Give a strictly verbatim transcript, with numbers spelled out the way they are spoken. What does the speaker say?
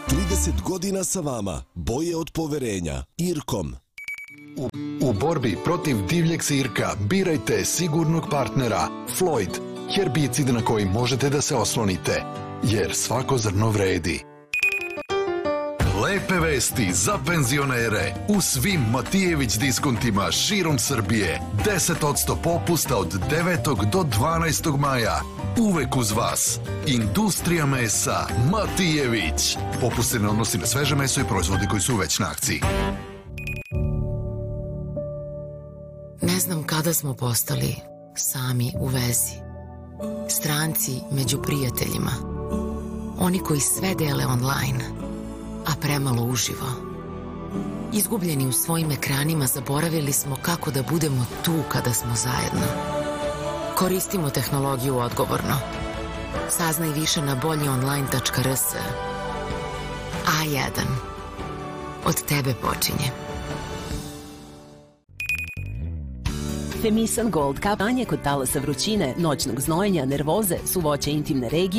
trideset godina sa vama, boje od poverenja. Irkom. U, u borbi protiv divljeg sirka birajte sigurnog partnera Floyd, herbicid na koji možete da se oslonite, jer svako zrno vredi. Lepe vesti za penzionere. U svim Matijević diskontima širom Srbije. deset posto popusta od devetog do dvanaestog maja. Uvek uz vas. Industrija mesa Matijević. Popust se ne odnosi na sveže meso i proizvodi koji su već na akciji. Ne znam kada smo postali sami u vezi. Stranci među prijateljima. Oni koji sve dele online, a premalo uživo. Izgubljeni u svojim ekranima, zaboravili smo kako da budemo tu kada smo zajedno. Koristimo tehnologiju odgovorno. Saznaj više na boljionline tačka r s. A jedan. Od tebe počinje. Femisan Gold kampanje kod talasa vrućine, noćnog znojenja, nervoze, suvoće intimne regije